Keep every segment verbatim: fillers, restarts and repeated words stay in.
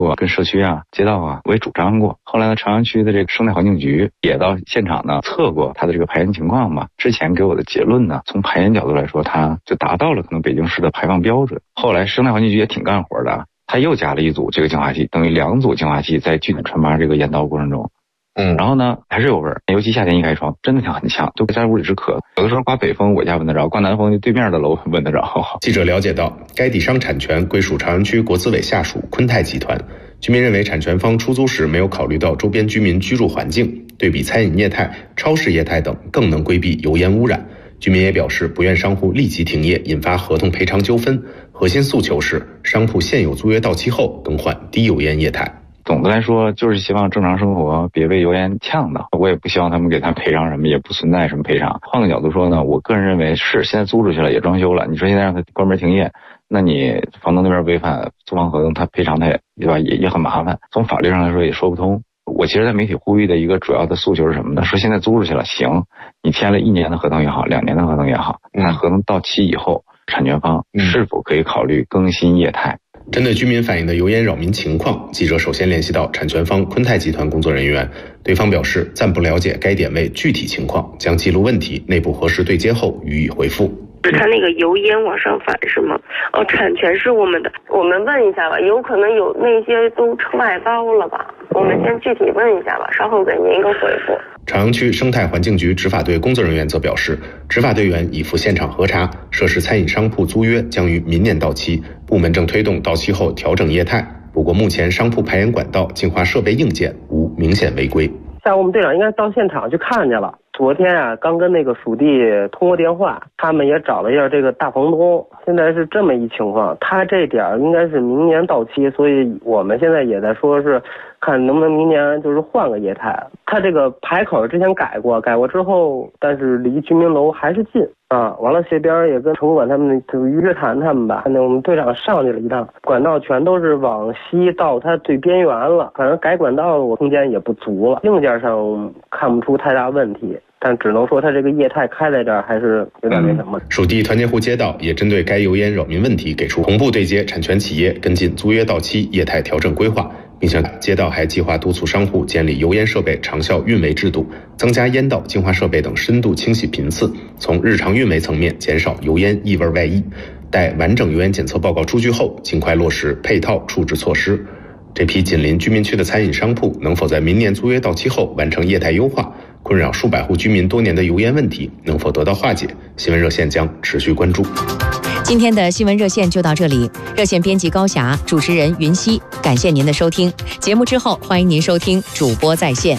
我跟社区啊、街道啊，我也主张过。后来呢，朝阳区的这个生态环境局也到现场呢测过它的这个排烟情况嘛。之前给我的结论呢，从排烟角度来说，它就达到了可能北京市的排放标准。后来生态环境局也挺干活的，它又加了一组这个净化器，等于两组净化器在具体传播这个烟道过程中。嗯，然后呢，还是有味儿，尤其夏天一开窗，真的挺很呛，就在屋里直咳。有的时候刮北风，我家闻得着；刮南风，就对面的楼闻得着。 记者了解到，该地商产权归属朝阳区国资委下属昆泰集团。居民认为，产权方出租时没有考虑到周边居民居住环境，对比餐饮业态、超市业态等，更能规避油烟污染。居民也表示，不愿商户立即停业，引发合同赔偿纠纷。核心诉求是，商铺现有租约到期后更换低油烟业态。 总的来说，就是希望正常生活，别被油烟呛到。我也不希望他们给他赔偿什么，也不存在什么赔偿。换个角度说呢，我个人认为是现在租出去了，也装修了。你说现在让他关门停业，那你房东那边违反租房合同，他赔偿他也对吧，也也很麻烦。从法律上来说也说不通。我其实在媒体呼吁的一个主要的诉求是什么呢？说现在租出去了，行，你签了一年的合同也好，两年的合同也好，那合同到期以后，产权方是否可以考虑更新业态？ 针对居民反映的油烟扰民情况，记者首先联系到产权方昆泰集团工作人员，对方表示暂不了解该点位具体情况，将记录问题，内部核实对接后予以回复。 是他那个油烟往上反是吗？哦，产权是我们的，我们问一下吧，有可能有那些都成外包了吧？我们先具体问一下吧，稍后给您一个回复。 朝阳区生态环境局执法队工作人员则表示，执法队员已赴现场核查，涉事餐饮商铺租约将于明年到期，部门正推动到期后调整业态。不过目前商铺排烟管道、净化设备硬件无明显违规。 下午我们队长应该到现场去看去了。昨天啊，刚跟那个属地通过电话，他们也找了一下这个大房东，现在是这么一情况，他这点儿应该是明年到期，所以我们现在也在说是看能不能明年就是换个业态。他这个排口之前改过，改过之后，但是离居民楼还是近啊。完了，这边也跟城管他们就是于志谈他们吧，那我们队长上去了一趟，管道全都是往西到它最边缘了，反正改管道我空间也不足了，硬件上看不出太大问题。但只能说它这个业态开在这儿还是有点那什么。 属地团结湖街道也针对该油烟扰民问题给出同步对接产权企业跟进租约到期业态调整规划，并且街道还计划督促商户建立油烟设备长效运维制度，增加烟道、净化设备等深度清洗频次，从日常运维层面减少油烟异味外溢。待完整油烟检测报告出具后，尽快落实配套处置措施。这批紧邻居民区的餐饮商铺能否在明年租约到期后完成业态优化？困扰数百户居民多年的油烟问题能否得到化解？新闻热线将持续关注。 今天的新闻热线就到这里，热线编辑高霞，主持人云溪，感谢您的收听。节目之后，欢迎您收听主播在线。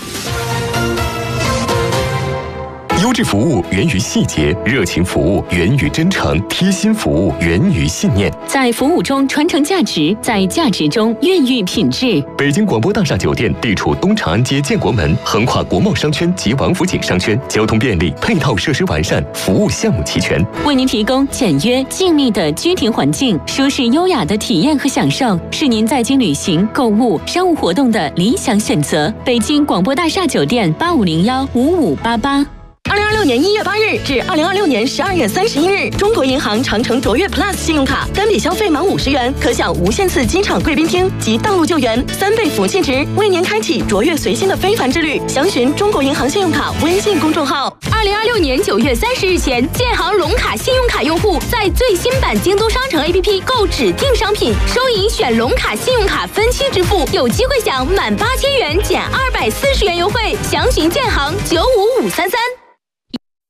优质服务源于细节，热情服务源于真诚，贴心服务源于信念。 在服务中传承价值，在价值中孕育品质。 北京广播大厦酒店地处东长安街建国门，横跨国贸商圈及王府井商圈，交通便利，配套设施完善，服务项目齐全， 为您提供简约静谧的居庭环境，舒适优雅的体验和享受，是您在京旅行、购物、商务活动的理想选择。北京广播大厦酒店八五零幺五五八八。 二零二六年一月八日至二零二六年十二月三十一日，中国银行长城卓越 Plus 信用卡单笔消费满五十元，可享无限次机场贵宾厅及道路救援三倍福气值，为您开启卓越随心的非凡之旅。详询中国银行信用卡微信公众号。 二零二六年九月三十日前，建行龙卡信用卡用户在最新版京东商城 A P P 购指定商品，收银选龙卡信用卡分期支付，有机会享满八千元减二百四十元优惠。详询建行九五五三三。